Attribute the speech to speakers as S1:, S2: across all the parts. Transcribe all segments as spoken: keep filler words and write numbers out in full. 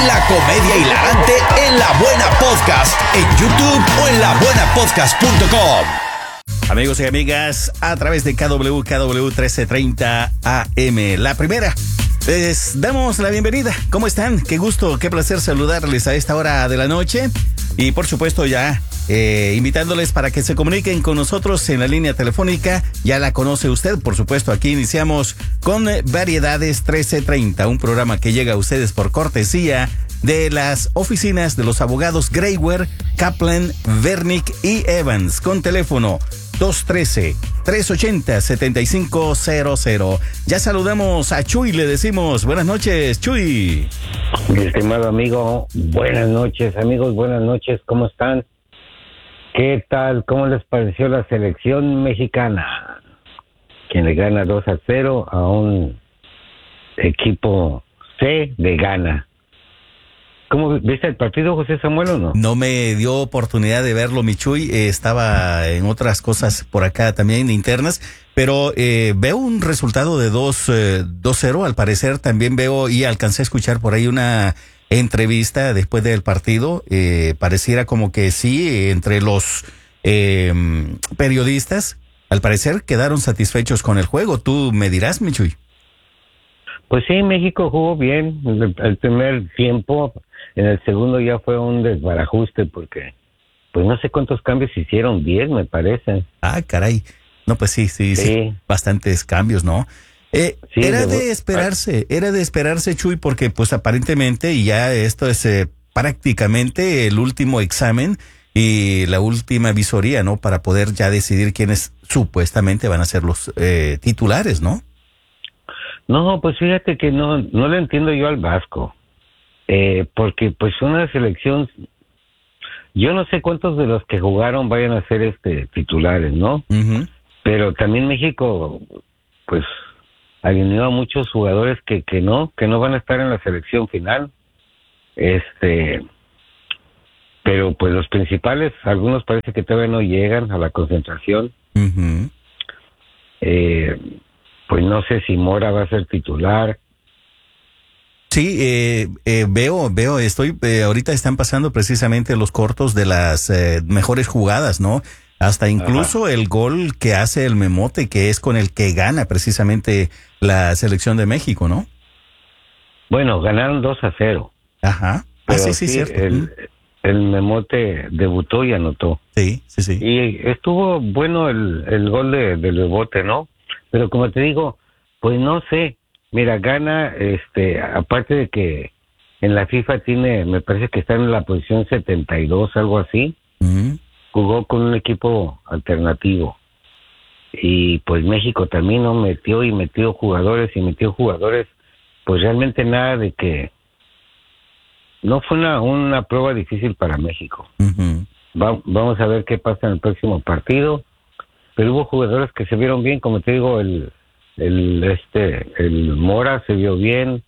S1: La comedia hilarante en La Buena Podcast, en YouTube o en la buena podcast punto com.
S2: Amigos y amigas, a través de K W K W trece treinta A M, la primera. Les damos la bienvenida. ¿Cómo están? Qué gusto, qué placer saludarles a esta hora de la noche. Y por supuesto ya eh, invitándoles para que se comuniquen con nosotros en la línea telefónica. Ya la conoce usted, por supuesto. Aquí iniciamos con eh, Variedades trece treinta, un programa que llega a ustedes por cortesía de las oficinas de los abogados Greywer, Kaplan, Vernick y Evans, con teléfono dos uno tres, tres ocho cero, siete cinco cero cero. Ya saludamos a Chuy, le decimos buenas noches, Chuy.
S3: Mi estimado amigo, buenas noches, amigos, buenas noches, ¿cómo están? ¿Qué tal? ¿Cómo les pareció la selección mexicana? Quien le gana dos a cero a un equipo C de Ghana. ¿Cómo viste el partido, José Samuel, o no?
S2: No me dio oportunidad de verlo, mi Chuy. Eh, estaba en otras cosas por acá también internas, pero eh, veo un resultado de dos cero. Al parecer también veo y alcancé a escuchar por ahí una entrevista después del partido. Eh, pareciera como que sí, entre los eh, periodistas, al parecer quedaron satisfechos con el juego. ¿Tú me dirás, mi Chuy?
S3: Pues sí, México jugó bien el, el primer tiempo. En el segundo ya fue un desbarajuste porque, pues no sé cuántos cambios hicieron, diez me parece.
S2: Ah, caray. No, pues sí, sí, sí, sí. Bastantes cambios, ¿no? Eh, sí, era de, de esperarse, era de esperarse, Chuy, porque pues aparentemente, y ya esto es eh, prácticamente el último examen y la última visoría, ¿no? Para poder ya decidir quiénes supuestamente van a ser los eh, titulares, ¿no?
S3: No, pues fíjate que no, no le entiendo yo al Vasco. Eh, porque pues una selección, yo no sé cuántos de los que jugaron vayan a ser este titulares, ¿no? Uh-huh. Pero también México, pues, alineó a muchos jugadores que, que no, que no van a estar en la selección final. Este, pero pues los principales, algunos parece que todavía no llegan a la concentración. Uh-huh. Eh, pues no sé si Mora va a ser titular.
S2: Sí, eh, eh, veo, veo, estoy, eh, ahorita están pasando precisamente los cortos de las eh, mejores jugadas, ¿no? Hasta incluso Ajá. el gol que hace el Memote, que es con el que gana precisamente la selección de México, ¿no?
S3: Bueno, ganaron dos a cero.
S2: Ajá. Ah, sí, sí, sí, cierto.
S3: El, el Memote debutó y anotó.
S2: Sí, sí, sí.
S3: Y estuvo bueno el, el gol de, del Memote, ¿no? Pero como te digo, pues no sé. Mira, Ghana, este, aparte de que en la FIFA tiene, me parece que está en la posición setenta y dos, algo así, uh-huh. Jugó con un equipo alternativo. Y pues México también no metió y metió jugadores y metió jugadores, pues realmente nada de que, no fue una, una prueba difícil para México. Uh-huh. Va, vamos a ver qué pasa en el próximo partido, pero hubo jugadores que se vieron bien, como te digo, el... El este el Mora se vio bien.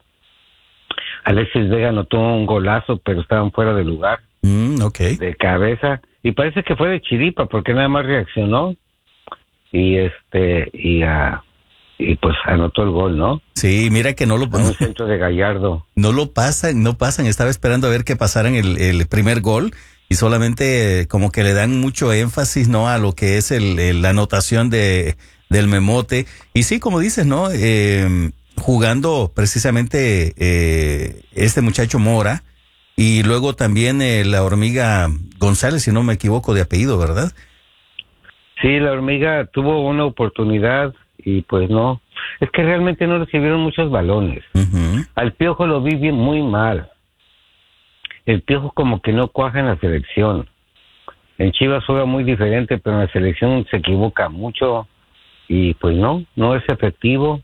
S3: Alexis Vega anotó un golazo, pero estaban fuera de lugar.
S2: Mm, okay.
S3: De cabeza. Y parece que fue de chiripa, porque nada más reaccionó. Y este, y uh, y pues anotó el gol, ¿no?
S2: Sí, mira que no lo
S3: un centro de Gallardo.
S2: No lo pasan, no pasan. Estaba esperando a ver que pasaran el, el primer gol. Y solamente eh, como que le dan mucho énfasis, ¿no? A lo que es el, el la anotación de del Memote. Y sí, como dices, ¿no? Eh, jugando precisamente eh, este muchacho Mora y luego también eh, la Hormiga González, si no me equivoco de apellido, ¿verdad?
S3: Sí, la Hormiga tuvo una oportunidad y pues no. Es que realmente no recibieron muchos balones. Uh-huh. Al Piojo lo vi bien muy mal. El Piojo como que no cuaja en la selección. En Chivas juega muy diferente, pero en la selección se equivoca mucho. Y pues no, no es efectivo.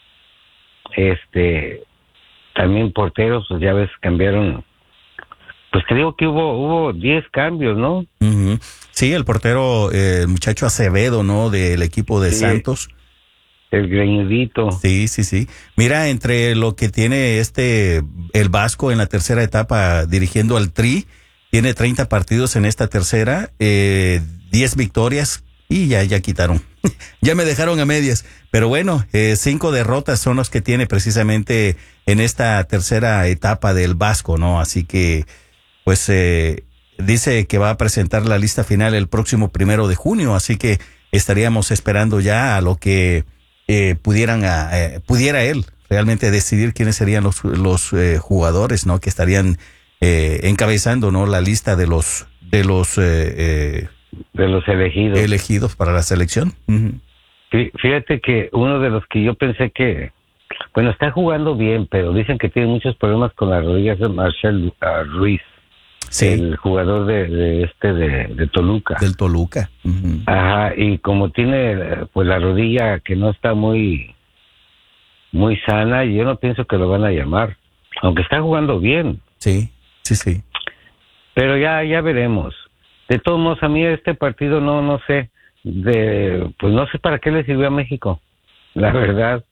S3: Este, también porteros, pues ya ves, cambiaron. Pues te digo que hubo hubo diez cambios, ¿no?
S2: Uh-huh. Sí, el portero, eh, el muchacho Acevedo, ¿no? Del equipo de sí, Santos.
S3: El greñudito.
S2: Sí, sí, sí. Mira, entre lo que tiene este, el Vasco en la tercera etapa dirigiendo al Tri, tiene treinta partidos en esta tercera, eh, diez victorias y ya, ya quitaron Ya me dejaron a medias. Pero bueno, eh, cinco derrotas son los que tiene precisamente en esta tercera etapa del Vasco, ¿no? Así que, pues, eh, dice que va a presentar la lista final el próximo primero de junio, así que estaríamos esperando ya a lo que eh, pudieran, eh, pudiera él realmente decidir quiénes serían los, los eh, jugadores, ¿no? Que estarían eh, encabezando, ¿no? La lista de los, de los, eh, eh,
S3: de los elegidos.
S2: Elegidos para la selección. Uh-huh.
S3: Fíjate que uno de los que yo pensé que, bueno, está jugando bien, pero dicen que tiene muchos problemas con las rodillas de Marcel uh, Ruiz, sí. El jugador de, de este de, de Toluca.
S2: Del Toluca. Uh-huh.
S3: Ajá, y como tiene pues la rodilla que no está muy, muy sana, yo no pienso que lo van a llamar, aunque está jugando bien.
S2: Sí, sí, sí.
S3: Pero ya, ya veremos. De todos modos, a mí este partido no, no sé, de, pues no sé para qué le sirvió a México, la verdad.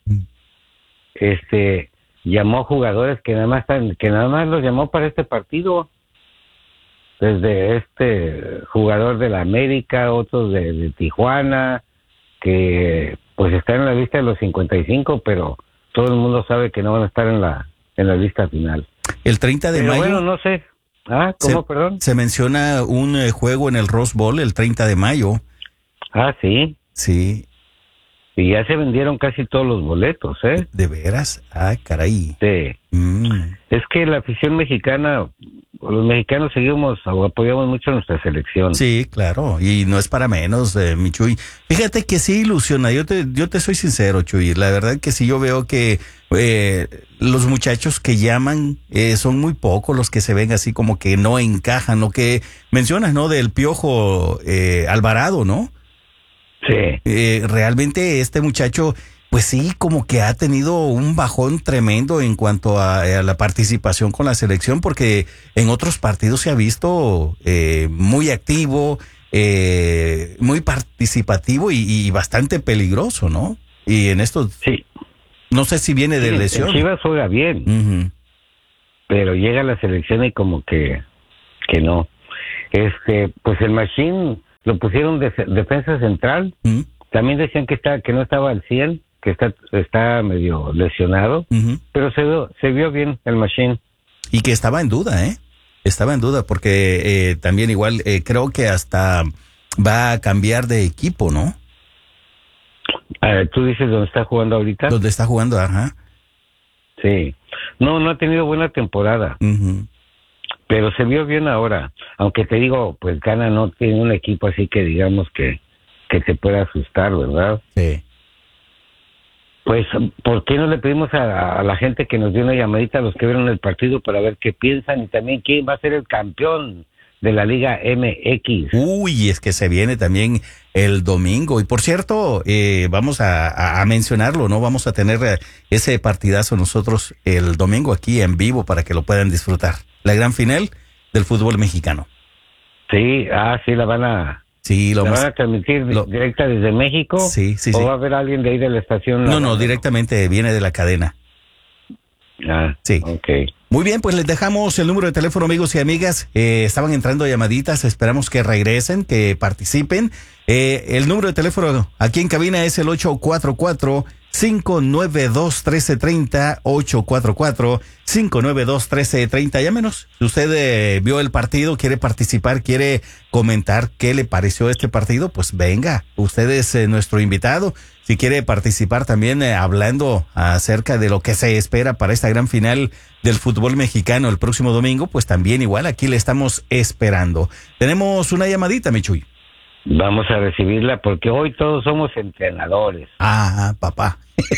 S3: Este, llamó jugadores que nada más están, que nada más los llamó para este partido. Desde este jugador de la América, otros de, de Tijuana, que pues están en la lista de los cincuenta y cinco, pero todo el mundo sabe que no van a estar en la, en la lista final.
S2: El treinta de
S3: pero
S2: mayo.
S3: Bueno, no sé. Ah, ¿cómo,
S2: se,
S3: perdón?
S2: Se menciona un eh, juego en el Rose Bowl el treinta de mayo.
S3: Ah, sí.
S2: Sí.
S3: Y ya se vendieron casi todos los boletos, ¿eh?
S2: ¿De veras? Ah, caray.
S3: Sí.
S2: Mm.
S3: Es que la afición mexicana, los mexicanos seguimos o apoyamos mucho a nuestra selección.
S2: Sí, claro. Y no es para menos, eh, mi Chuy. Fíjate que sí ilusiona. Yo te, yo te soy sincero, Chuy. La verdad que sí yo veo que eh, los muchachos que llaman eh, son muy pocos los que se ven así como que no encajan. Lo que mencionas, ¿no? Del Piojo eh, Alvarado, ¿no?
S3: Sí.
S2: Eh, realmente este muchacho, pues sí, como que ha tenido un bajón tremendo en cuanto a, a la participación con la selección, porque en otros partidos se ha visto eh, muy activo, eh, muy participativo y, y bastante peligroso, ¿no? Y en esto,
S3: sí.
S2: No sé si viene de
S3: sí,
S2: lesión.
S3: En Chivas juega bien,
S2: uh-huh.
S3: pero llega a la selección y como que, que no. Este, pues el Machín lo pusieron de defensa central. Uh-huh. También decían que está que no estaba al cien, que está está medio lesionado, uh-huh. pero se vio, se vio bien el Machín.
S2: Y que estaba en duda, ¿eh? Estaba en duda porque eh, también igual eh, creo que hasta va a cambiar de equipo, ¿no?
S3: Uh, ¿Tú dices dónde está jugando ahorita?
S2: Donde está jugando, ajá.
S3: Sí. No, no ha tenido buena temporada.
S2: Uh-huh.
S3: Pero se vio bien ahora. Aunque te digo, pues Ghana no tiene un equipo así que digamos que, que te pueda asustar, ¿verdad?
S2: Sí.
S3: Pues, ¿por qué no le pedimos a, a la gente que nos dio una llamadita a los que vieron el partido para ver qué piensan y también quién va a ser el campeón de la Liga M X?
S2: Uy, es que se viene también el domingo. Y por cierto, eh, vamos a, a, a mencionarlo, ¿no? Vamos a tener ese partidazo nosotros el domingo aquí en vivo para que lo puedan disfrutar. La gran final del fútbol mexicano.
S3: Sí, ah, sí, la van a...
S2: Sí, lo
S3: ¿La
S2: vamos
S3: van a transmitir lo, directa desde México?
S2: Sí, sí,
S3: ¿O
S2: sí.
S3: va a haber alguien de ahí de la estación?
S2: No, no, directamente viene de la cadena.
S3: Ah,
S2: sí.
S3: Ok.
S2: Muy bien, pues les dejamos el número de teléfono, amigos y amigas. Eh, estaban entrando llamaditas, esperamos que regresen, que participen. Eh, el número de teléfono aquí en cabina es el ocho cuatro cuatro, cinco nueve dos, uno tres tres cero, ocho cuatro cuatro, cinco nueve dos, uno tres tres cero. Llámenos. Si usted eh, vio el partido, quiere participar, quiere comentar qué le pareció este partido, pues venga, usted es eh, nuestro invitado. Si quiere participar también eh, hablando acerca de lo que se espera para esta gran final del fútbol mexicano el próximo domingo, pues también igual aquí le estamos esperando. Tenemos una llamadita, Michuy.
S3: Vamos a recibirla porque hoy todos somos entrenadores.
S2: Ah, papá.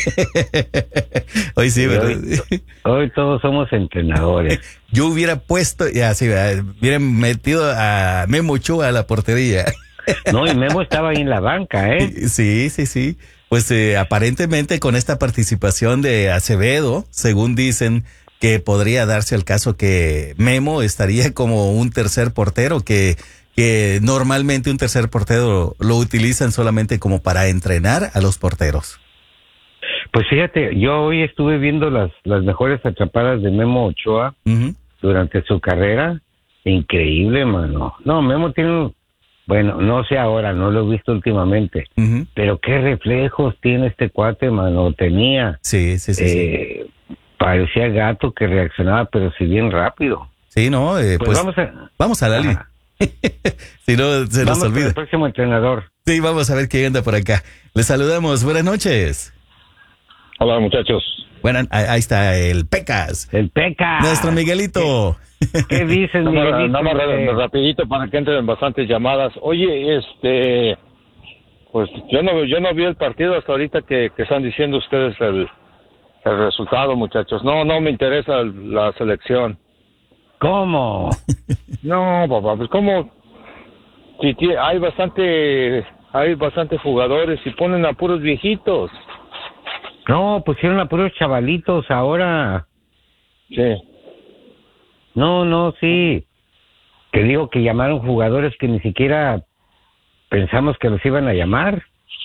S2: Hoy sí, ¿verdad?
S3: Hoy, hoy todos somos entrenadores.
S2: Yo hubiera puesto, ya sí, hubiera metido a Memo Ochoa a la portería.
S3: No, y Memo estaba ahí en la banca, ¿eh?
S2: Sí, sí, sí. Pues eh, aparentemente con esta participación de Acevedo, según dicen, que podría darse el caso que Memo estaría como un tercer portero, que, que normalmente un tercer portero lo utilizan solamente como para entrenar a los porteros.
S3: Pues fíjate, yo hoy estuve viendo las, las mejores atrapadas de Memo Ochoa uh-huh. durante su carrera. Increíble, mano. No, Memo tiene un, bueno, no sé ahora, no lo he visto últimamente, uh-huh. pero qué reflejos tiene este cuate, mano, tenía.
S2: Sí, sí, sí.
S3: Eh, sí. Parecía gato que reaccionaba, pero sí bien rápido.
S2: Sí, no, eh, pues, pues vamos a, vamos a Lali. Si no, se
S3: vamos
S2: nos olvida.
S3: El próximo entrenador.
S2: Sí, vamos a ver quién anda por acá. Les saludamos, buenas noches.
S4: Hola, muchachos.
S2: Bueno, ahí está el Pecas.
S3: El Pecas.
S2: Nuestro Miguelito.
S3: ¿Qué, qué dices, Miguelito?
S4: Nada más eh... rapidito para que entren bastantes llamadas. Oye, este, pues yo no yo no vi el partido hasta ahorita que, que están diciendo ustedes el, el resultado, muchachos. No, no me interesa la selección.
S3: ¿Cómo?
S4: No, papá, pues cómo. Si hay bastante, hay bastante jugadores y ponen a puros viejitos.
S3: No, pusieron a puros chavalitos ahora.
S4: Sí.
S3: No, no, sí. Te digo que llamaron jugadores que ni siquiera pensamos que los iban a llamar.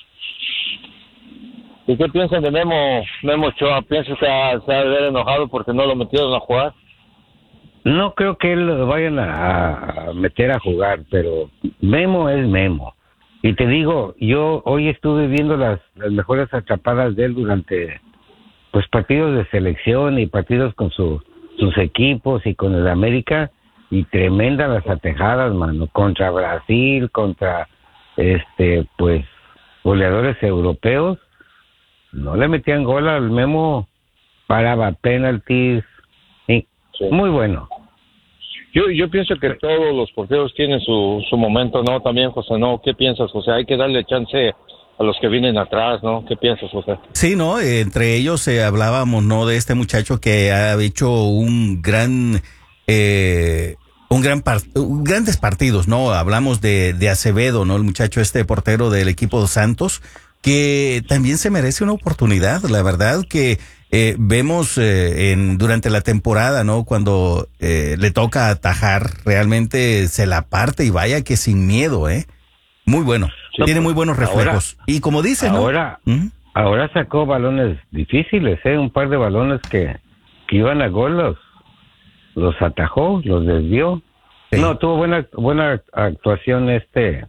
S4: ¿Y qué piensan de Memo, Memo Ochoa? ¿Piensan que se ha, se ha de haber enojado porque no lo metieron a jugar?
S3: No creo que él lo vayan a, a meter a jugar, pero Memo es Memo. Y te digo, yo hoy estuve viendo las, las mejores atrapadas de él durante pues partidos de selección y partidos con su, sus equipos y con el América, y tremendas las atejadas, mano, contra Brasil, contra este pues goleadores europeos. No le metían gol al Memo, paraba penaltis, sí, sí. Muy bueno.
S4: Yo yo pienso que todos los porteros tienen su, su momento, ¿no? También, José, ¿no? ¿Qué piensas, José? Hay que darle chance a los que vienen atrás, ¿no? ¿Qué piensas, José?
S2: Sí, ¿no? Eh, entre ellos eh, hablábamos, ¿no? De este muchacho que ha hecho un gran... Eh, un gran par- grandes partidos, ¿no? Hablamos de, de Acevedo, ¿no? El muchacho este portero del equipo de Santos, que también se merece una oportunidad. La verdad que eh, vemos eh, en durante la temporada, ¿no? Cuando eh, le toca atajar, realmente se la parte y vaya que sin miedo, ¿eh? Muy bueno. Sí, tiene muy buenos reflejos. Ahora, y como dice, ¿no?
S3: Ahora, ¿Mm? ahora sacó balones difíciles, ¿eh? Un par de balones que, que iban a gol, los, los atajó, los desvió. Sí. No, tuvo buena buena actuación este...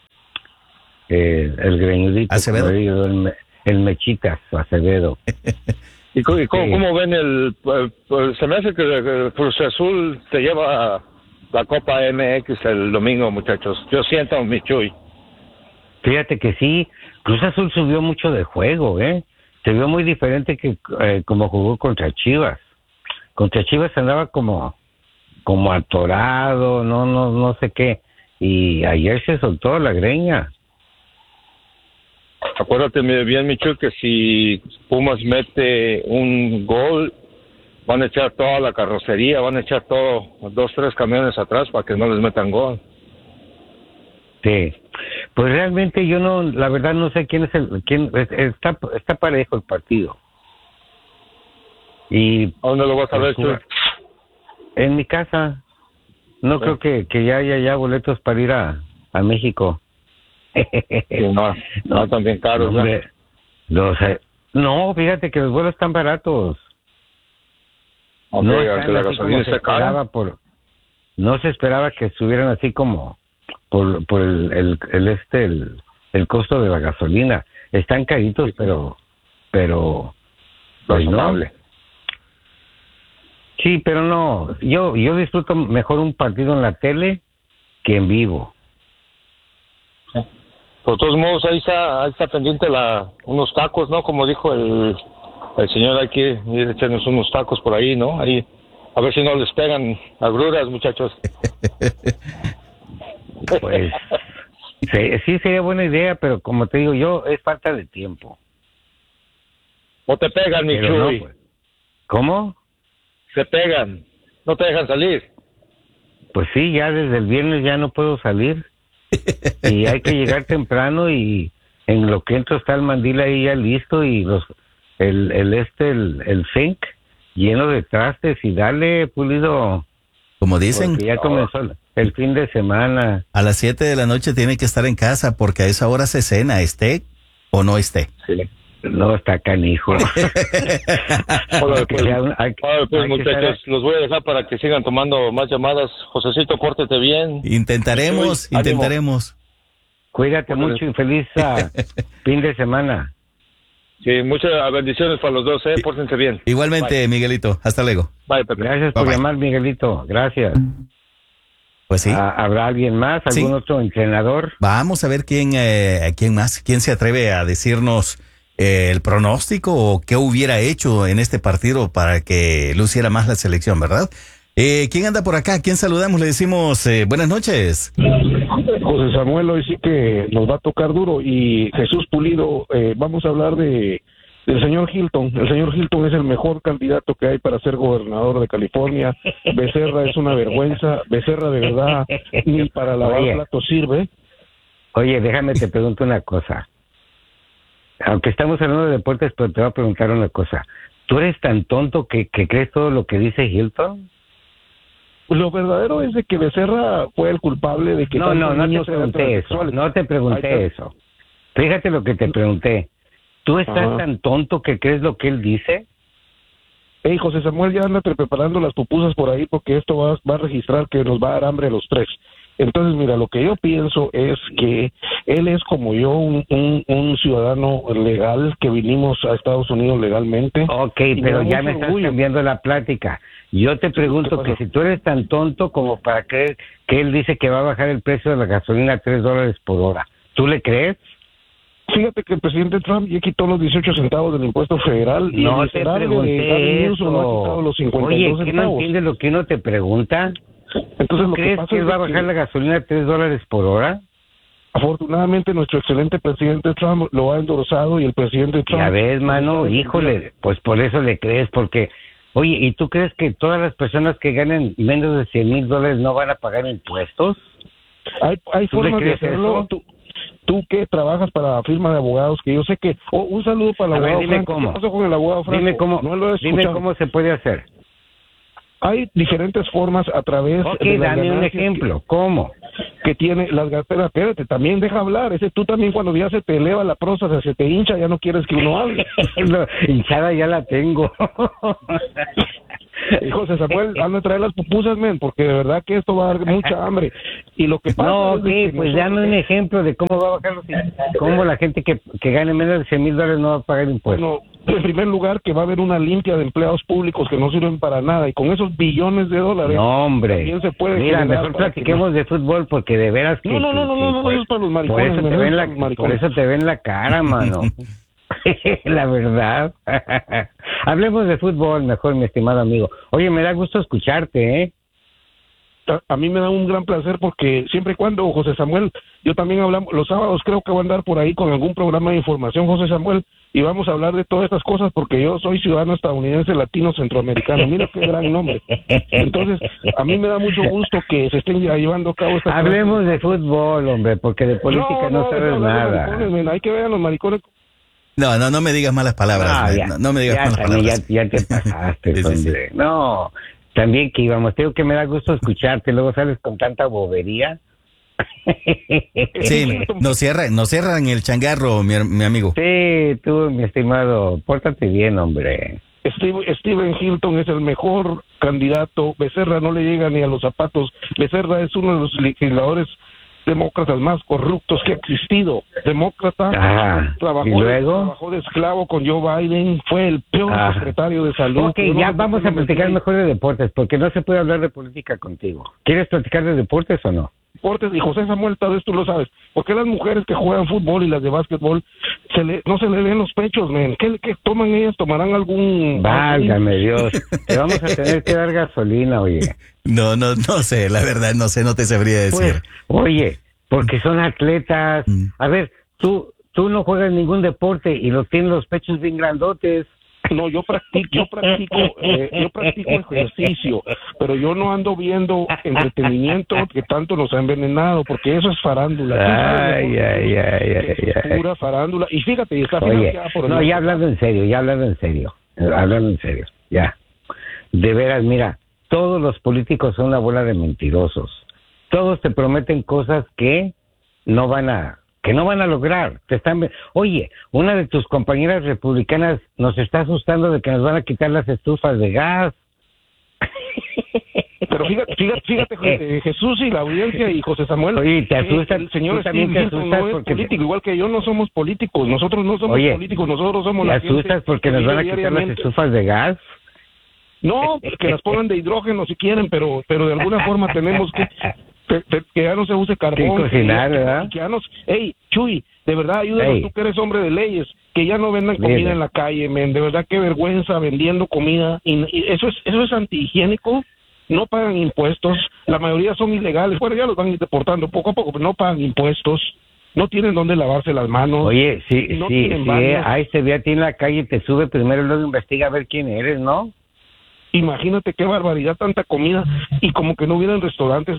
S3: Eh, el greñudito,
S2: Acevedo.
S3: El, el Mechitas, Acevedo.
S4: ¿Y cómo, sí. cómo ven el, el, el... Se me hace que el Cruz Azul te lleva la Copa M X el domingo, muchachos. Yo siento mi Chuy.
S3: Fíjate que sí, Cruz Azul subió mucho de juego, ¿eh? Se vio muy diferente que eh, como jugó contra Chivas. Contra Chivas andaba como, como atorado, no, no, no sé qué. Y ayer se soltó la greña.
S4: Acuérdate bien, Michu, que si Pumas mete un gol, van a echar toda la carrocería, van a echar todo, dos, tres camiones atrás para que no les metan gol.
S3: Sí, pues realmente yo no, la verdad no sé quién es el, quién está, está parejo el partido. Y
S4: ¿a dónde lo vas a ver, Chuy?
S3: En mi casa. No sí. creo que, que ya haya ya boletos para ir a, a México.
S4: Sí, no, no, también caros.
S3: No, los, eh, no, fíjate que los vuelos están baratos.
S4: Okay, no están la gasolina se
S3: esperaba por, no se esperaba que estuvieran así como por, por el, el, el este el, el costo de la gasolina. Están caritos, sí. pero pero pues no. Sí, pero no. Yo yo disfruto mejor un partido en la tele que en vivo.
S4: Por todos modos, ahí está, ahí está pendiente la, unos tacos, ¿no? Como dijo el, el señor, hay que ir a echarnos unos tacos por ahí, ¿no? Ahí, a ver si no les pegan agruras, muchachos.
S3: Pues, sí, sí sería buena idea, pero como te digo yo, es falta de tiempo.
S4: O te pegan, mi Chuy.
S3: No, pues. ¿Cómo?
S4: Se pegan, no te dejan salir.
S3: Pues sí, ya desde el viernes ya no puedo salir. Y hay que llegar temprano y en lo que entro está el mandil ahí ya listo y los el, el este el, el zinc lleno de trastes y dale, Pulido.
S2: Como dicen.
S3: Porque ya comenzó el, el fin de semana.
S2: A las siete de la noche tiene que estar en casa porque a esa hora se cena, esté o no esté.
S3: Sí. No, está canijo.
S4: Hola, pues, hay, Hola, pues muchachos, estar... los voy a dejar para que sigan tomando más llamadas. Josecito, pórtete bien.
S2: Intentaremos, Chuy, intentaremos.
S3: Cuídate
S4: Bueno,
S3: mucho y feliz uh, fin de semana.
S4: Sí, muchas bendiciones para los dos, ¿eh? Pórtense bien.
S2: Igualmente,
S4: Bye.
S2: Miguelito. Hasta luego.
S4: Bye, Pepe.
S3: Gracias por
S2: Bye, bye.
S3: llamar, Miguelito. Gracias.
S2: Pues sí.
S3: Ah, ¿habrá alguien más? ¿Algún
S2: Sí.
S3: otro entrenador?
S2: Vamos a ver quién, eh, quién más, quién se atreve a decirnos eh, el pronóstico o qué hubiera hecho en este partido para que luciera más la selección, ¿verdad? Eh, ¿Quién anda por acá? ¿Quién saludamos? Le decimos eh, buenas noches.
S5: José Samuel hoy sí que nos va a tocar duro y Jesús Pulido, eh, vamos a hablar de del señor Hilton. El señor Hilton es el mejor candidato que hay para ser gobernador de California. Becerra es una vergüenza. Becerra de verdad ni para lavar
S3: Oye.
S5: platos sirve.
S3: Oye, déjame te pregunto una cosa. Aunque estamos hablando de deportes, pero te voy a preguntar una cosa. ¿Tú eres tan tonto que, que crees todo lo que dice Hilton?
S5: Lo verdadero es de que Becerra fue el culpable de que
S3: No, no,
S5: tantos
S3: no te
S5: niños sean
S3: pregunté eso.
S5: transexuales.
S3: No te pregunté
S5: Ahí está.
S3: eso. Fíjate lo que te pregunté. ¿Tú estás
S5: Ajá.
S3: tan tonto que crees lo que él dice?
S5: Hey, José Samuel, ya anda preparando las pupusas por ahí porque esto va, va a registrar que nos va a dar hambre a los tres. Entonces, mira, lo que yo pienso es que él es como yo, un, un, un ciudadano legal que vinimos a Estados Unidos legalmente.
S3: Ok,
S5: Y me
S3: pero
S5: da
S3: ya
S5: mucho
S3: me estás
S5: orgullo.
S3: cambiando la plática. Yo te pregunto
S5: ¿qué
S3: que
S5: pasó?
S3: si tú eres tan tonto como para creer que él dice que va a bajar el precio de la gasolina a tres dólares por hora, ¿tú le crees?
S5: Fíjate que el presidente Trump ya quitó los dieciocho centavos del impuesto federal y
S3: No
S5: el
S3: te
S5: miserable de Gavin
S3: pregunté
S5: Newsom ha quitado
S3: eso.
S5: los cincuenta y
S3: Oye,
S5: dos
S3: ¿qué no
S5: centavos.
S3: entiendes lo que uno te pregunta?
S5: Entonces, lo que
S3: ¿Crees
S5: pasa
S3: que
S5: es
S3: él
S5: de
S3: va a bajar
S5: que,
S3: la gasolina a tres dólares por hora?
S5: afortunadamente, nuestro excelente presidente Trump lo ha endorsado y el presidente Trump...
S3: Ya ves, mano,
S5: sabe
S3: híjole, pues por eso le crees, porque... Oye, ¿y tú crees que todas las personas que ganen menos de cien mil dólares no van a pagar impuestos?
S5: Hay, hay
S3: ¿Tú le
S5: formas de
S3: crees
S5: hacerlo.
S3: eso?
S5: Tú, tú que trabajas para la firma de abogados, que yo sé que... Oh, un saludo para el
S3: A ver,
S5: abogado
S3: dime
S5: Franco.
S3: cómo.
S5: ¿Qué pasó con el abogado Franco?
S3: Dime cómo,
S5: No lo he
S3: dime
S5: escuchado.
S3: cómo se puede hacer.
S5: Hay diferentes formas a través
S3: Ok,
S5: de las
S3: dame un
S5: ganancias
S3: ejemplo. ¿Cómo?
S5: Que, que tiene las ga- espera, espérate, también deja hablar. Ese tú también cuando ya se te eleva la próstata, se te hincha, ya no quieres que uno hable.
S3: Lo- hinchada ya la tengo.
S5: Y José Samuel, anda a traer las pupusas, men, porque de verdad que esto va a dar mucha hambre. Y lo que pasa
S3: No,
S5: es
S3: ok,
S5: de que
S3: pues
S5: nosotros-
S3: dame un ejemplo de cómo va a bajar los cómo la gente que, que gane menos de cien mil dólares no va a pagar impuestos.
S5: Bueno, en primer lugar, que va a haber una limpia de empleados públicos que no sirven para nada, y con esos billones de dólares...
S3: No, hombre.
S5: también se puede
S3: Mira,
S5: generar
S3: mejor
S5: para que
S3: platiquemos de fútbol porque de veras que...
S5: No, no, no, no,
S3: que-
S5: no, no,
S3: por-
S5: eso es para los
S3: por
S5: maricones,
S3: eso te
S5: mejor
S3: ven
S5: es
S3: la,
S5: para los
S3: por
S5: maricones.
S3: eso te ven la cara, mano. La verdad. Hablemos de fútbol mejor, mi estimado amigo. Oye, me da gusto escucharte, ¿eh?
S5: A, a mí me da un gran placer porque siempre y cuando, José Samuel, yo también hablamos, los sábados creo que voy a andar por ahí con algún programa de información, José Samuel, y vamos a hablar de todas estas cosas porque yo soy ciudadano estadounidense, latino, centroamericano. Mira qué gran nombre. Entonces, a mí me da mucho gusto que se estén ya llevando a cabo estas
S3: Hablemos de fútbol, hombre, porque de política no, sabes
S5: deja hablar de
S3: nada.
S5: maricones, men, hay que ver a los maricones.
S2: No, no, no me digas malas palabras.
S3: No,
S2: man.
S3: ya,
S2: no, no me digas
S3: ya,
S2: malas
S3: también
S2: palabras.
S3: Ya, ya te pasaste,
S2: Sí, sí, sí.
S3: hombre. No, también que íbamos. Te digo que me da gusto escucharte, luego sales con tanta bobería.
S2: Sí, nos cierran, nos cierran el changarro, mi, mi amigo.
S3: Sí, tú, mi estimado, pórtate bien, hombre.
S5: Steve- Steven Hilton es el mejor candidato. Becerra no le llega ni a los zapatos. Becerra es uno de los legisladores demócratas más corruptos que ha existido. Demócrata,
S3: Ajá.
S5: trabajó,
S3: ¿Y luego?
S5: trabajó de esclavo con Joe Biden, fue el peor
S3: Ajá.
S5: secretario de salud.
S3: Ok,
S5: Yo no
S3: ya
S5: sé por
S3: vamos
S5: qué
S3: a
S5: lo metí
S3: platicar
S5: ahí.
S3: mejor de deportes, porque no se puede hablar de política contigo. ¿Quieres platicar de deportes o no?
S5: Deportes, y José Samuel, tal vez tú lo sabes. ¿Por qué las mujeres que juegan fútbol y las de básquetbol se le, no se le ven los pechos, men? ¿Qué, qué toman ellas? ¿Tomarán algún...?
S3: Válgame Dios, te vamos a tener que dar gasolina, oye.
S2: No, no, no sé, la verdad, no sé, no te sabría decir.
S3: Pues, oye, porque son atletas.
S2: Mm.
S3: A ver, tú tú no juegas ningún deporte y los tienes los pechos bien grandotes.
S5: No, yo practico, yo practico, eh, yo practico ejercicio, pero yo no ando viendo entretenimiento que tanto nos ha envenenado, porque eso es farándula. Tú sabes
S3: Ay,
S5: mejor
S3: ay,
S5: que yo
S3: ay, ay,
S5: que es
S3: ay.
S5: pura farándula. Y fíjate, y está
S3: Oye,
S5: financiada por el
S3: no, ya hablando en serio, ya hablando en serio, eh, hablando en serio, ya. De veras, mira, todos los políticos son una bola de mentirosos. Todos te prometen cosas que no van a, que no van a lograr. Te están, ve- oye, una de tus compañeras republicanas nos está asustando de que nos van a quitar las estufas de gas.
S5: Pero fíjate, fíjate, fíjate eh, Jesús y la audiencia y José Samuel.
S3: Oye, te asustas.
S5: El señor
S3: tú también
S5: Steve
S3: te
S5: Hilton
S3: asustas
S5: no es
S3: porque
S5: político, igual que yo no somos políticos. Nosotros no somos
S3: Oye,
S5: políticos, nosotros somos
S3: te
S5: la
S3: asustas
S5: gente
S3: porque
S5: que
S3: nos van a
S5: vive
S3: quitar las
S5: diariamente.
S3: estufas de gas.
S5: No, que las pongan de hidrógeno si quieren, pero pero de alguna forma tenemos que que, que- que ya no se use carbón.
S3: Sí, cocinar,
S5: que,
S3: ¿verdad?
S5: que ya nos... Ey, Chuy, de verdad, ayúdanos,
S3: Ey.
S5: tú que eres hombre de leyes, que ya no vendan comida
S3: Dile.
S5: en la calle, men. De verdad, qué vergüenza vendiendo comida. Y, y eso es eso es antihigiénico. No pagan impuestos. La mayoría son ilegales. Bueno, ya los van deportando poco a poco, pero no pagan impuestos. No tienen dónde lavarse las manos.
S3: Oye, sí,
S5: No
S3: sí,
S5: tienen
S3: sí,
S5: baños.
S3: ahí se ve a ti en la calle, te sube primero y luego investiga a ver quién eres, ¿no?
S5: Imagínate qué barbaridad, tanta comida. Y como que no hubieran restaurantes.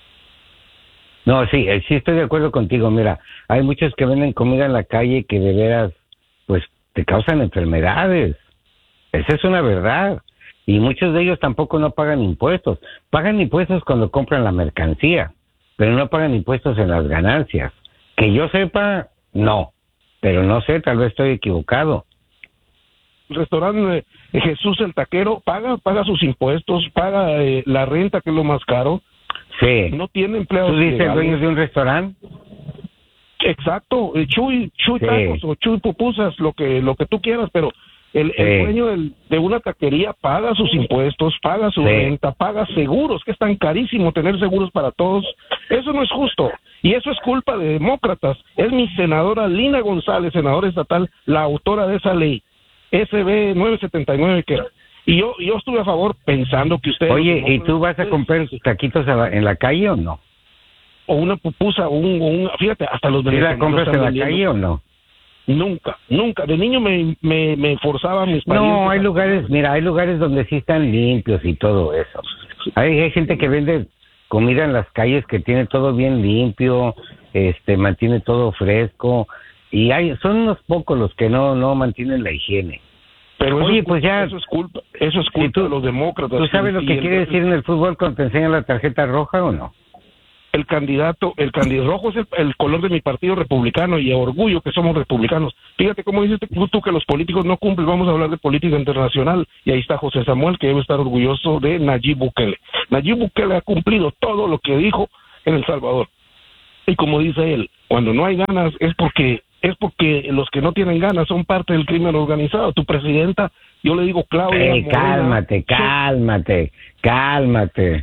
S3: No, sí, eh, sí estoy de acuerdo contigo. Mira, hay muchos que venden comida en la calle que de veras, pues, te causan enfermedades. Esa es una verdad. Y muchos de ellos tampoco no pagan impuestos. Pagan impuestos cuando compran la mercancía, pero no pagan impuestos en las ganancias. Que yo sepa, no. Pero no sé, tal vez estoy equivocado.
S5: El restaurante eh, Jesús el Taquero paga paga sus impuestos, paga eh, la renta, que es lo más caro.
S3: Sí.
S5: No tiene empleados
S3: ¿Tú dices
S5: legales.
S3: dueños de un restaurante?
S5: Exacto, eh, Chuy, Chuy
S3: Sí.
S5: tacos o Chuy pupusas, lo que lo que tú quieras, pero el, el
S3: Sí.
S5: dueño del- de una taquería paga sus impuestos, paga su
S3: Sí.
S5: renta, paga seguros, que es tan carísimo tener seguros para todos. Eso no es justo. Y eso es culpa de demócratas. Es mi senadora Lina González, senadora estatal, la autora de esa ley, S B novecientos setenta y nueve, que era. Y yo, yo estuve a favor pensando que ustedes...
S3: Oye, ¿y tú vas a comprar tus taquitos a la- en la calle o no?
S5: O una pupusa, o un, o un- fíjate, hasta los
S3: ¿Sí la
S5: venezolanos
S3: compras
S5: están
S3: en la
S5: vendiendo.
S3: calle o no?
S5: Nunca, nunca. De niño me, me, me forzaba a mis parientes.
S3: No, hay
S5: a-
S3: lugares, mira, hay lugares donde sí están limpios y todo eso. Hay, hay gente que vende comida en las calles que tiene todo bien limpio, este, mantiene todo fresco, y hay, son unos pocos los que no, no mantienen la higiene.
S5: Pero eso
S3: Oye,
S5: es
S3: pues
S5: culpa-
S3: ya-
S5: Eso es culpa, eso es culpa
S3: Sí, tú-
S5: de los demócratas.
S3: ¿Tú sabes lo
S5: Y
S3: que
S5: el-
S3: quiere decir en el fútbol cuando te enseñan la tarjeta roja o no?
S5: El candidato, el candidato rojo es el, el color de mi partido republicano y orgullo que somos republicanos. Fíjate cómo dices tú, tú que los políticos no cumplen. Vamos a hablar de política internacional y ahí está José Samuel, que debe estar orgulloso de Nayib Bukele. Nayib Bukele ha cumplido todo lo que dijo en El Salvador. Y como dice él, cuando no hay ganas es porque es porque los que no tienen ganas son parte del crimen organizado. Tu presidenta, yo le digo Claudia
S3: Eh,
S5: Morena,
S3: cálmate,
S5: son-
S3: cálmate, cálmate.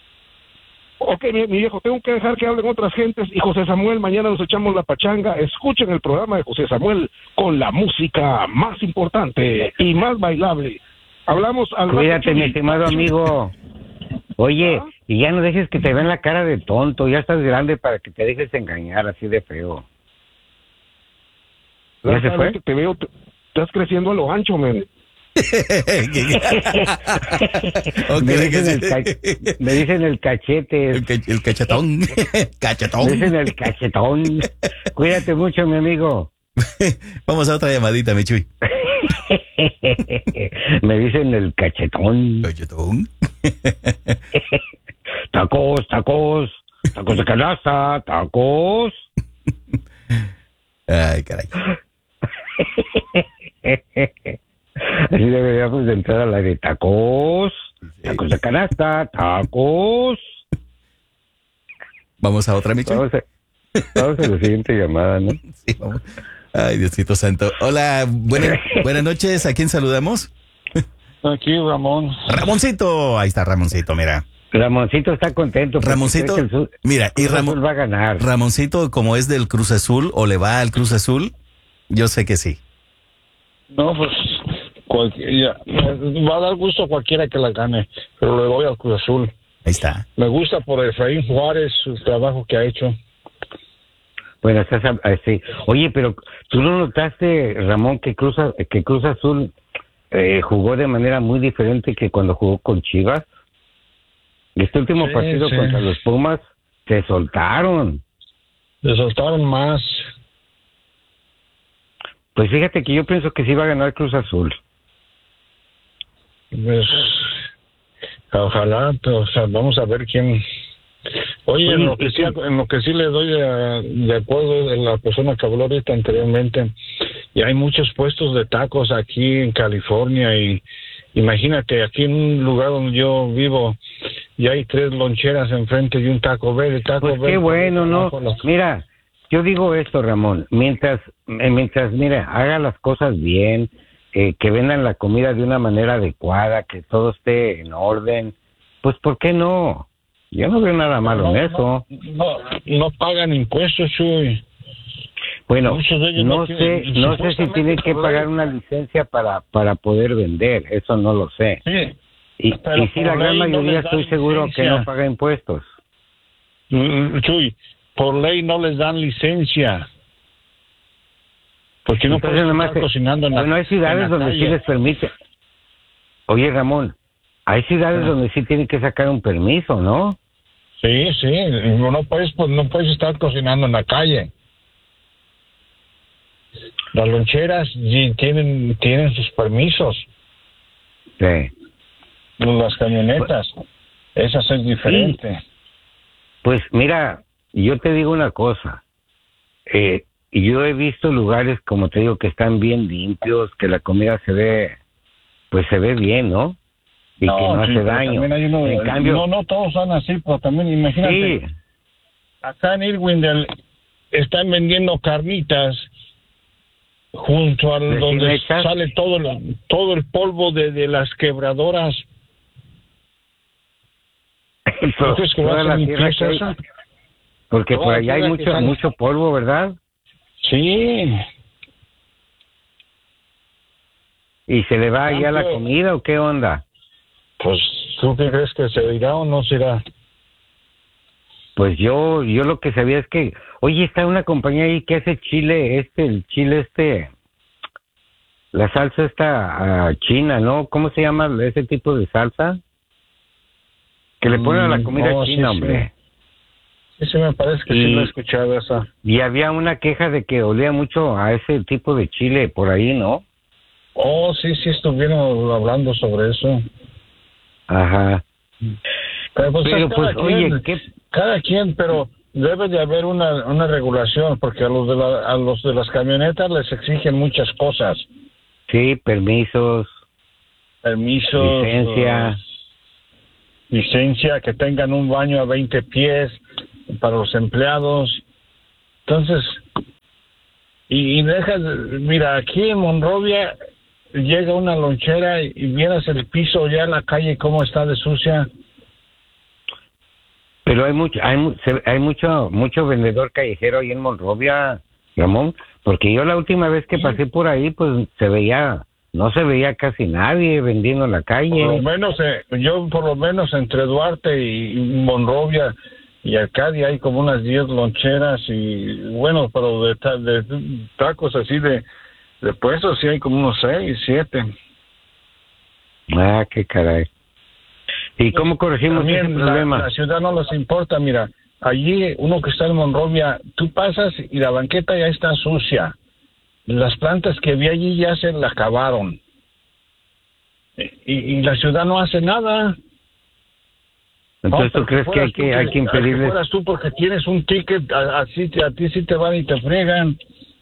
S5: Ok, mi, mi viejo, tengo que dejar que hablen otras gentes y José Samuel, mañana nos echamos la pachanga. Escuchen el programa de José Samuel con la música más importante y más bailable. Hablamos al rato,
S3: Cuídate,
S5: Chuy.
S3: mi estimado amigo. Oye,
S5: ¿Ah?
S3: y ya no dejes que te vean la cara de tonto, ya estás grande para que te dejes engañar así de feo. ¿Ya se
S5: Cada
S3: fue?
S5: vez que te veo, te- estás creciendo a lo ancho, men.
S2: Ok,
S3: me,
S2: que
S3: dicen
S2: sí.
S3: el ca- me dicen el cachete,
S2: El, ca- el cachetón. Cachetón.
S3: me dicen el cachetón. Cuídate mucho, mi amigo.
S2: Vamos a otra llamadita, mi Chuy.
S3: Me dicen el cachetón.
S2: Cachetón.
S3: Tacos, tacos, tacos de canasta, tacos.
S2: Ay, caray.
S3: Así deberíamos de entrar a la de tacos, tacos de canasta, tacos.
S2: Vamos a otra, mi Chuy.
S3: Vamos a, vamos a la siguiente llamada, ¿no?
S2: Sí, vamos. Ay, Diosito Santo. Hola, buenas, buenas noches. ¿A quién saludamos?
S4: Aquí, Ramón.
S2: Ramoncito. Ahí está Ramoncito, mira.
S3: Ramoncito está contento. porque
S2: Ramoncito,
S3: cree que el Sur-
S2: mira, y
S3: Cruz
S2: Ramón,
S3: Azul va a ganar.
S2: Ramoncito, como es del Cruz Azul o le va al Cruz Azul, yo sé que sí.
S4: No, pues cualquier- ya, me va a dar gusto a cualquiera que la gane, pero le voy al Cruz Azul.
S2: Ahí está.
S4: Me gusta por Efraín Juárez, su trabajo que ha hecho.
S3: Bueno, estás a- así. Oye, pero tú no notaste, Ramón, que Cruz, A- que Cruz Azul eh, jugó de manera muy diferente que cuando jugó con Chivas. Este último
S4: Sí,
S3: partido
S4: sí.
S3: contra los Pumas se soltaron.
S4: Le soltaron más.
S3: Pues fíjate que yo pienso que sí va a ganar Cruz Azul.
S4: Pues, ojalá, pero, o sea, vamos a ver quién. Oye,
S3: Oye,
S4: en lo que sí, en lo que sí le doy de, de acuerdo de la persona que habló ahorita anteriormente, y hay muchos puestos de tacos aquí en California y imagínate, aquí en un lugar donde yo vivo,
S6: y hay tres loncheras enfrente de un Taco Bell. El Taco
S3: Pues
S6: Bell
S3: qué bueno, ¿no?
S6: los...
S3: Mira, yo digo esto, Ramón, mientras, eh, mientras, mira, haga las cosas bien, eh, que vendan la comida de una manera adecuada, que todo esté en orden, pues ¿por qué no? Yo no veo nada malo
S6: no,
S3: en eso.
S6: No, no, no pagan impuestos, Chuy.
S3: Bueno,
S6: Muchos de ellos
S3: no
S6: no
S3: sé,
S6: tienen-
S3: no sé si
S6: supuestamente
S3: tienen que
S6: por
S3: pagar
S6: ley-
S3: una licencia para para poder vender, eso no lo sé.
S6: Sí,
S3: Y,
S6: pero
S3: y sí,
S6: por
S3: la gran
S6: ley no
S3: mayoría
S6: les dan
S3: estoy seguro que
S6: licencia.
S3: no paga impuestos.
S6: Mm, Chuy, por ley no les dan licencia. Porque no
S3: Entonces,
S6: puedes
S3: nomás
S6: estar
S3: te-
S6: cocinando en la,
S3: bueno, hay
S6: en
S3: ciudades
S6: la
S3: donde
S6: calle.
S3: sí les permite. Oye, Ramón, hay ciudades
S6: Ah.
S3: donde sí tienen que sacar un permiso, ¿no?
S6: Sí, sí, no puedes, pues, no puedes estar cocinando en la calle. Las loncheras sí tienen tienen sus permisos.
S3: Sí.
S6: Las camionetas, esas es diferente.
S3: Pues mira, yo te digo una cosa. Eh, yo he visto lugares, como te digo, que están bien limpios, que la comida se ve, pues se ve bien, ¿no? Y que no
S6: sí,
S3: hace
S6: pero
S3: daño.
S6: también hay uno-
S3: En cambio,
S6: no, no todos son así, pero también imagínate.
S3: sí,
S6: Acá en Irwindale están vendiendo carnitas junto a
S3: ¿Recién
S6: donde
S3: hechas?
S6: sale todo lo- todo el polvo de, de las quebradoras. ¿No crees que va a
S3: toda
S6: ser
S3: la
S6: mi
S3: tierra
S6: pieza
S3: que hay-
S6: esa?
S3: porque
S6: Toda
S3: por
S6: la
S3: allá hay
S6: tierra que
S3: mucho
S6: sale.
S3: mucho polvo, ¿verdad?
S6: Sí.
S3: ¿Y se le va allá la
S6: Tanto-
S3: comida o qué onda?
S6: Pues, ¿tú qué crees que se irá o no se irá?
S3: Pues yo yo lo que sabía es que, oye, está una compañía ahí que hace chile, este, el chile este, la salsa esta ah, china, ¿no? ¿Cómo se llama ese tipo de salsa? Que le ponen a la
S6: Mm,
S3: comida
S6: oh, sí,
S3: china,
S6: sí.
S3: hombre.
S6: Sí, sí, me parece que sí
S3: Y-
S6: lo he escuchado esa.
S3: Y había una queja de que olía mucho a ese tipo de chile por ahí, ¿no?
S6: Oh, sí, sí, estuvieron hablando sobre eso.
S3: Ajá.
S6: Pero pues,
S3: Pero,
S6: es cada
S3: pues, oye,
S6: quien,
S3: ¿qué?
S6: cada quien, pero debe de haber una, una regulación, porque a los de la, a los de las camionetas les exigen muchas cosas.
S3: Sí, permisos,
S6: Permisos,
S3: licencia.
S6: uh, licencia, que tengan un baño a veinte pies para los empleados. Entonces, y, y dejas, mira, aquí en Monrovia llega una lonchera y, y vienes el piso ya en la calle cómo está de sucia.
S3: Pero hay mucho, hay, mu- se- hay mucho, mucho vendedor callejero ahí en Monrovia, Ramón, porque yo la última vez que pasé por ahí, pues se veía, no se veía casi nadie vendiendo en la
S6: Por lo
S3: calle.
S6: menos, eh, yo por lo menos entre Duarte y Monrovia y Arcadia hay como unas diez loncheras y bueno, pero de, ta- de tacos así de, de puestos sí hay como unos seis, siete.
S3: Ah, qué caray. ¿Y cómo corregimos ese
S6: También la,
S3: problema?
S6: la ciudad no les importa, mira, allí uno que está en Monrovia, tú pasas y la banqueta ya está sucia. Las plantas que vi allí ya se la acabaron. Y, y la ciudad no hace nada.
S3: Entonces,
S6: No,
S3: ¿tú crees que hay
S6: fueras
S3: que,
S6: tú
S3: hay que impedirles?
S6: fueras tú porque tienes un ticket, a, así te- a ti sí te van y te fregan.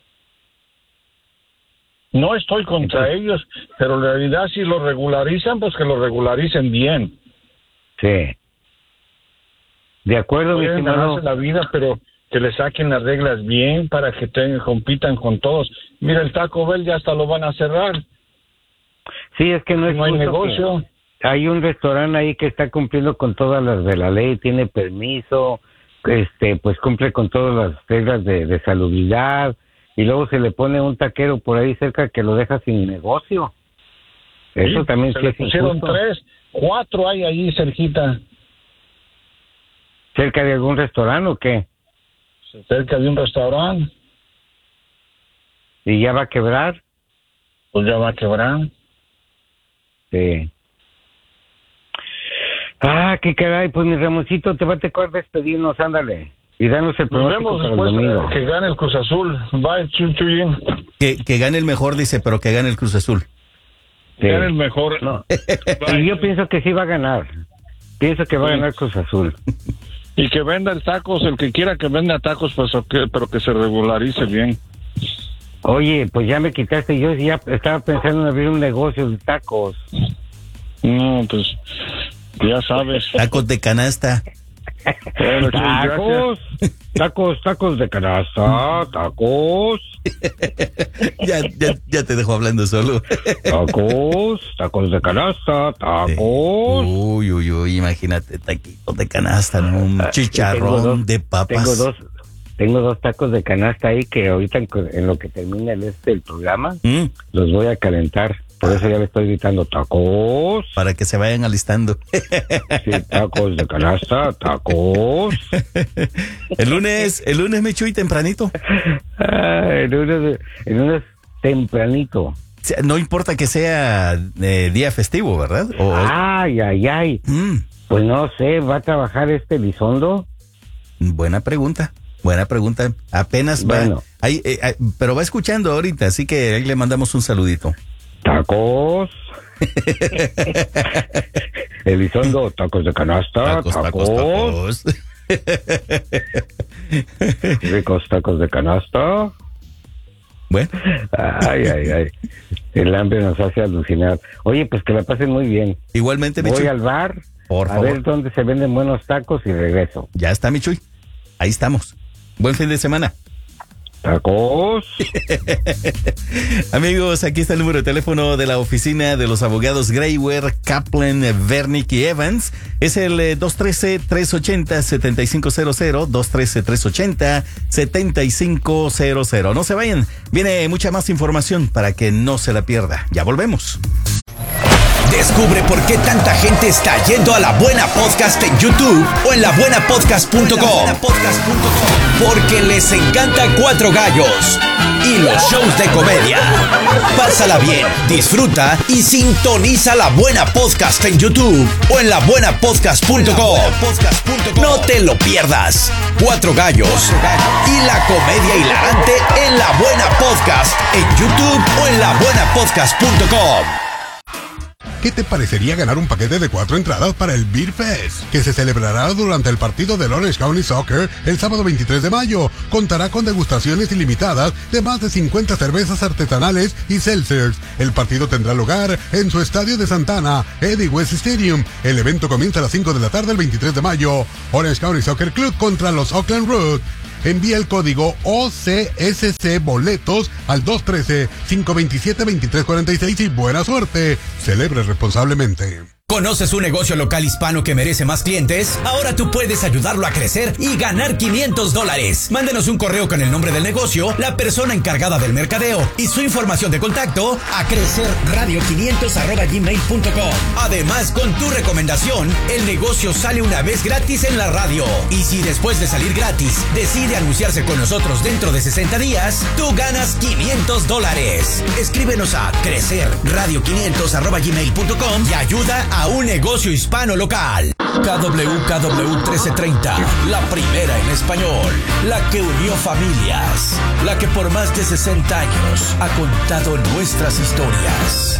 S6: No estoy contra
S3: Entonces-
S6: ellos, pero en realidad si lo regularizan, pues que lo regularicen bien.
S3: Sí. De acuerdo, mi
S6: Pueden
S3: estimado.
S6: ganarse la vida, pero que le saquen las reglas bien para que tengan, compitan con todos. Mira, el Taco Bell ya hasta lo van a cerrar.
S3: Sí, es que no es
S6: No hay
S3: justo
S6: negocio.
S3: que- hay un restaurante ahí que está cumpliendo con todas las de la ley, tiene permiso, este, pues cumple con todas las reglas de, de salubridad, y luego se le pone un taquero por ahí cerca que lo deja sin negocio. Eso
S6: Sí,
S3: también
S6: se
S3: sí
S6: le
S3: es
S6: pusieron
S3: injusto.
S6: tres, cuatro hay allí cerquita,
S3: ¿Cerca de algún restaurante o qué?
S6: cerca de un restaurante.
S3: ¿Y ya va a quebrar?
S6: Pues ya va a quebrar.
S3: Sí. Ah, qué caray, pues mi Ramoncito, te va a tocar despedirnos, ándale. Y danos el
S6: Nos
S3: pronóstico
S6: vemos
S3: para el
S6: después
S3: domingo.
S6: eh, que gane el Cruz Azul. Bye, Chuy, Chuyín.
S2: Que, que gane el mejor, dice, pero que gane el Cruz Azul.
S3: Sí.
S6: Gane el mejor.
S3: No.
S6: Bye.
S3: Y yo pienso que sí va a ganar. Pienso que va a
S6: Sí.
S3: ganar Cruz Azul.
S6: Y que venda el tacos, el que quiera que venda tacos, pues ok, pero que se regularice bien.
S3: Oye, pues ya me quitaste, yo ya estaba pensando en abrir un negocio de tacos.
S6: No, pues Ya sabes.
S2: Tacos de canasta.
S6: Bueno, Chuy,
S3: Tacos, tacos, tacos de canasta, tacos,
S2: ya, ya, ya te dejo hablando solo.
S3: tacos, tacos de canasta, tacos.
S2: Uy, uy, uy, imagínate, taquitos de canasta, ¿no? Un chicharrón
S3: Tengo dos-
S2: de papas.
S3: Tengo dos, tengo dos tacos de canasta ahí que ahorita en, en lo que termina el este el programa
S2: Mm,
S3: los voy a calentar. Por eso ya le estoy gritando tacos.
S2: para que se vayan alistando.
S3: Sí, tacos de canasta, tacos.
S2: El lunes, el lunes me chuy tempranito.
S3: Ah, en unos, en unos tempranito.
S2: O sea, no importa que sea eh, día festivo, ¿verdad? O,
S3: Ay, ay, ay.
S2: Mm,
S3: Pues no sé, ¿va a trabajar este Lizondo?
S2: buena pregunta. Buena pregunta. Apenas va.
S3: Bueno.
S2: Ahí, eh, eh, pero va escuchando ahorita, así que ahí le mandamos un saludito.
S3: Tacos. Elizondo, tacos de canasta,
S2: Tacos,
S3: tacos,
S2: tacos, tacos.
S3: ricos tacos de canasta.
S2: Bueno,
S3: Ay, ay, ay. El hambre nos hace alucinar. Oye, pues que la pasen muy bien.
S2: igualmente,
S3: Voy
S2: Michuy.
S3: al bar
S2: Por
S3: a
S2: favor.
S3: ver dónde se venden buenos tacos y regreso.
S2: Ya está, Michuy. Ahí estamos. Buen fin de semana.
S3: Tacos.
S2: Amigos, aquí está el número de teléfono de la oficina de los abogados Graywer, Kaplan, Vernick y Evans. Es el eh, dos uno tres, tres ocho cero, siete cinco cero cero, dos uno tres, tres ocho cero, siete cinco cero cero. No se vayan, viene mucha más información para que no se la pierda. Ya volvemos.
S1: Descubre por qué tanta gente está yendo a La Buena Podcast en YouTube o en la buena podcast punto com. Porque les encanta Cuatro Gallos y los shows de comedia. Pásala bien, disfruta y sintoniza La Buena Podcast en YouTube o en la buena podcast punto com. No te lo pierdas. Cuatro Gallos y la comedia hilarante en La Buena Podcast en YouTube o en la buena podcast punto com.
S7: ¿Qué te parecería ganar un paquete de cuatro entradas para el Beer Fest, que se celebrará durante el partido del Orange County Soccer el sábado veintitrés de mayo? Contará con degustaciones ilimitadas de más de cincuenta cervezas artesanales y seltzers. El partido tendrá lugar en su estadio de Santana, Eddie West Stadium. El evento comienza a las cinco de la tarde el veintitrés de mayo. Orange County Soccer Club contra los Oakland Roots. Envía el código O C S C Boletos al dos uno tres, cinco dos siete, dos tres cuatro seis y buena suerte. Celebre responsablemente.
S8: ¿Conoces un negocio local hispano que merece más clientes? Ahora tú puedes ayudarlo a crecer y ganar quinientos dólares. Mándenos un correo con el nombre del negocio, la persona encargada del mercadeo y su información de contacto a crecerradio quinientos arroba gmail punto com. Además, con tu recomendación, el negocio sale una vez gratis en la radio. Y si después de salir gratis decide anunciarse con nosotros dentro de sesenta días, tú ganas quinientos dólares. Escríbenos a crecerradio quinientos arroba gmail punto com y ayuda a un negocio hispano local. K W K W trece treinta, la primera en español, la que unió familias, la que por más de sesenta años ha contado nuestras historias.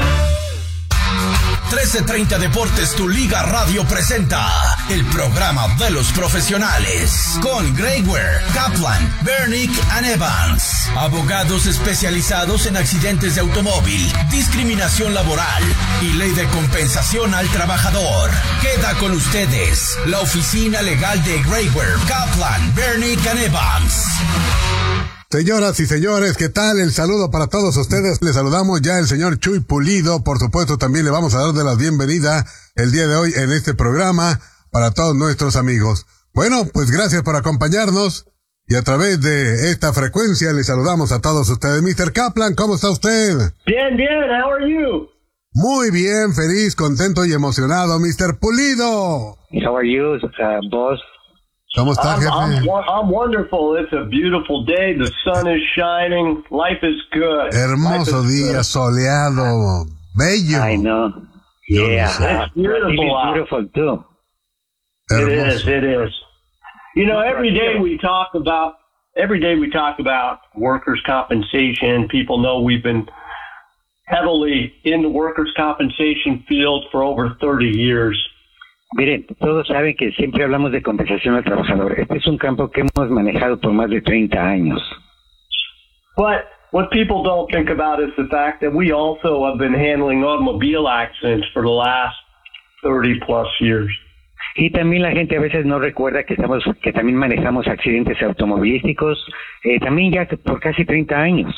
S8: trece treinta Deportes, tu Liga Radio presenta el programa de los profesionales con Graywer, Kaplan, Vernick and Evans, abogados especializados en accidentes de automóvil, discriminación laboral y ley de compensación al trabajador. Queda con ustedes la oficina legal de Graywer, Kaplan, Vernick and Evans.
S7: Señoras y señores, ¿qué tal? El saludo para todos ustedes. Les saludamos ya el señor Chuy Pulido. Por supuesto, también le vamos a dar de la bienvenida el día de hoy en este programa para todos nuestros amigos. Bueno, pues gracias por acompañarnos y a través de esta frecuencia les saludamos a todos ustedes. mister Kaplan, ¿cómo está usted?
S9: Bien, bien, how are you?
S7: Muy bien, feliz, contento y emocionado, mister Pulido.
S3: How are you, uh, boss?
S7: ¿Cómo está,
S9: I'm,
S7: jefe?
S9: I'm, I'm wonderful. It's a beautiful day. The sun is shining. Life is good.
S7: Hermoso
S9: Life is
S7: día,
S9: good.
S7: soleado, bello.
S3: I know.
S7: Yo
S3: Yeah.
S7: lo sé.
S9: It's beautiful out.
S3: beautiful too.
S9: It is.
S7: Hermoso.
S9: It is. You know, every day we talk about every day we talk about workers' compensation. People know we've been heavily in the workers' compensation field for over thirty years.
S3: Miren, todos saben que siempre hablamos de compensación al trabajador. Este es un campo que hemos manejado por más de treinta años.
S9: But what people don't think about is the fact that we also have been handling automobile accidents for the last thirty plus years.
S10: Y también la gente a veces no recuerda que estamos, que también manejamos accidentes automovilísticos, eh, también ya por casi treinta años.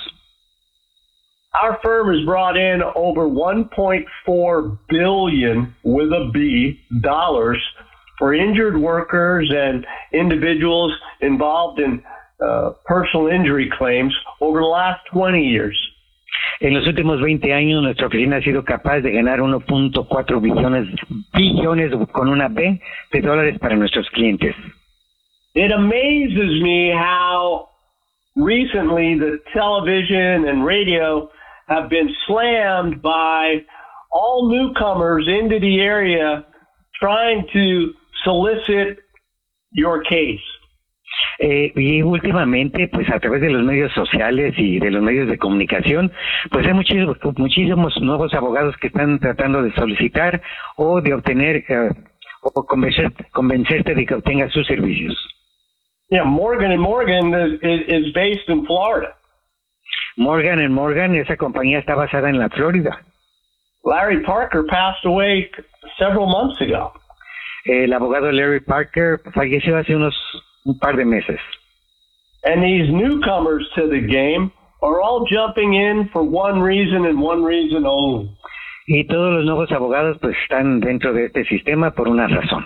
S9: Our firm has brought in over one point four billion with a B dollars for injured workers and individuals involved in uh, personal injury claims over the last twenty years.
S10: En los últimos veinte años, nuestra oficina ha sido capaz de ganar uno punto cuatro billones, billones con una B de dólares para nuestros clientes.
S9: It amazes me how recently the television and radio have been slammed by all newcomers into the area trying to solicit your case.
S10: Eh, y últimamente, pues a través de los medios sociales y de los medios de comunicación, pues hay muchísimos, muchísimos nuevos abogados que están tratando de solicitar o de obtener eh, o convencer, convencerte de que obtengas sus servicios.
S9: Yeah, Morgan and Morgan is, is based in Florida.
S10: Morgan and Morgan, esa compañía está basada en la Florida.
S9: Larry Parker passed away several months ago.
S10: El abogado Larry Parker falleció hace unos un par de meses.
S9: And these newcomers to the game are all jumping in for one reason and one reason only.
S10: Y todos los nuevos abogados pues están dentro de este sistema por una razón.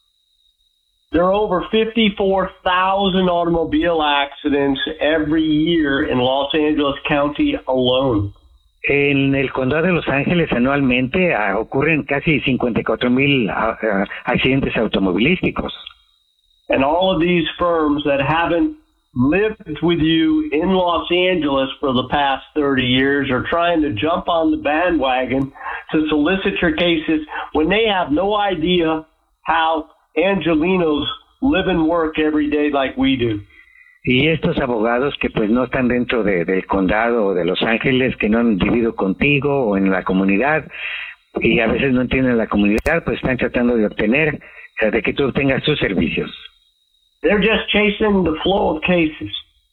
S9: There are over fifty-four thousand automobile accidents every year in Los Angeles County alone.
S10: En el condado de Los Ángeles anualmente uh, ocurren casi cincuenta y cuatro mil uh, uh, accidentes automovilísticos.
S9: And all of these firms that haven't lived with you in Los Angeles for the past thirty years are trying to jump on the bandwagon to solicit your cases when they have no idea how Angelinos live and work every day like we do.
S10: Y estos abogados que pues no están dentro de, del condado o de Los Ángeles, que no han vivido contigo o en la comunidad, y a veces no entienden la comunidad, pues están tratando de obtener, de que tú obtengas tus servicios.
S9: They're just chasing the flow of cases.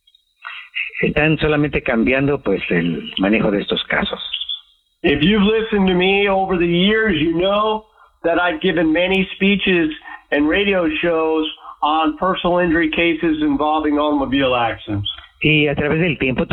S10: Están solamente cambiando pues el manejo de estos casos.
S9: If you've listened to me over the years, you know that I've given many speeches and radio shows on personal injury cases involving automobile accidents.
S10: Y a través del tiempo